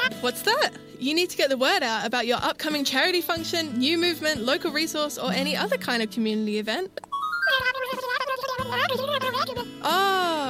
What's that? You need to get the word out about your upcoming charity function, new movement, local resource, or any other kind of community event. Oh.